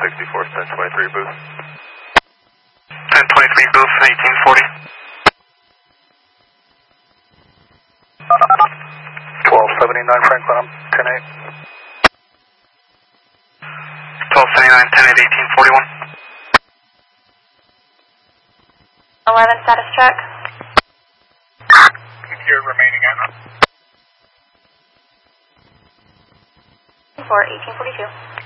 64, 1023 booth. 1023 booth, 1840. 1279 Franklin, I'm 10-8. 1279, 10-8, 1841. 11 status check. Computer remaining at. For 1842.